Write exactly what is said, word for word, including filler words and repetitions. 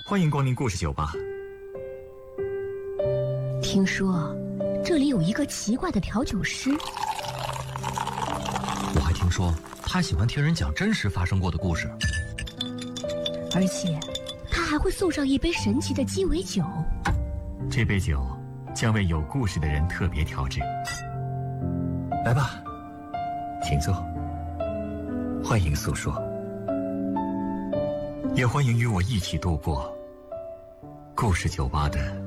欢迎光临故事酒吧。 听说这里有一个奇怪的调酒师， 我还听说他喜欢听人讲真实发生过的故事， 而且他还会送上一杯神奇的鸡尾酒。 这杯酒将为有故事的人特别调制。来吧，请坐，欢迎诉说，也欢迎与我一起度过故事酒吧的